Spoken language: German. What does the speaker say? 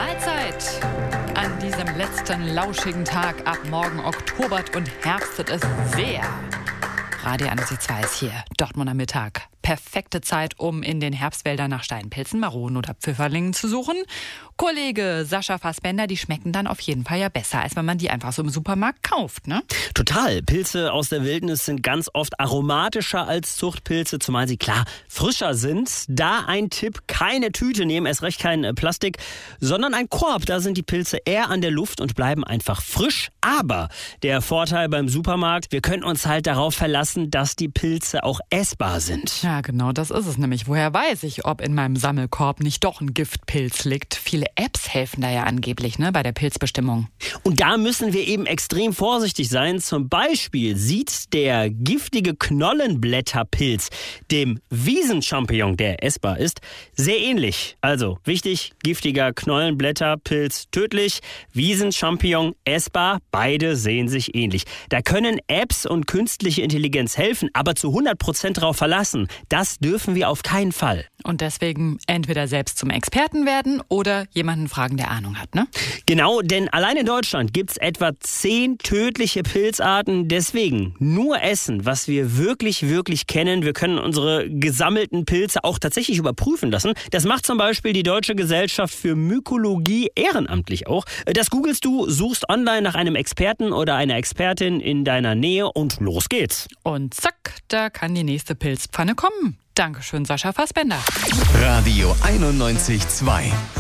Mahlzeit an diesem letzten lauschigen Tag. Ab morgen oktobert und herbstet es sehr. Radio 1 ist hier, Dortmunder Mittag. Perfekte Zeit, um in den Herbstwäldern nach Steinpilzen, Maronen oder Pfifferlingen zu suchen. Kollege Sascha Fassbender, die schmecken dann auf jeden Fall ja besser, als wenn man die einfach so im Supermarkt kauft, ne? Total. Pilze aus der Wildnis sind ganz oft aromatischer als Zuchtpilze, zumal sie klar frischer sind. Da ein Tipp: keine Tüte nehmen, erst recht kein Plastik, sondern ein Korb. Da sind die Pilze eher an der Luft und bleiben einfach frisch. Aber der Vorteil beim Supermarkt: wir können uns halt darauf verlassen, dass die Pilze auch essbar sind. Ja, genau, das ist es nämlich. Woher weiß ich, ob in meinem Sammelkorb nicht doch ein Giftpilz liegt? Viele Apps helfen da ja angeblich, ne, bei der Pilzbestimmung. Und da müssen wir eben extrem vorsichtig sein. Zum Beispiel sieht der giftige Knollenblätterpilz dem Wiesenchampignon, der essbar ist, sehr ähnlich. Also wichtig: giftiger Knollenblätterpilz tödlich, Wiesenchampignon essbar, beide sehen sich ähnlich. Da können Apps und künstliche Intelligenz helfen, aber zu 100% darauf verlassen, das dürfen wir auf keinen Fall. Und deswegen entweder selbst zum Experten werden oder jemanden fragen, der Ahnung hat, ne? Genau, denn allein in Deutschland gibt es etwa 10 tödliche Pilzarten. Deswegen nur essen, was wir wirklich, wirklich kennen. Wir können unsere gesammelten Pilze auch tatsächlich überprüfen lassen. Das macht zum Beispiel die Deutsche Gesellschaft für Mykologie ehrenamtlich auch. Das googelst du, suchst online nach einem Experten oder einer Expertin in deiner Nähe und los geht's. Und zack, da kann die nächste Pilzpfanne kommen. Dankeschön, Sascha Fassbender. Radio 91.2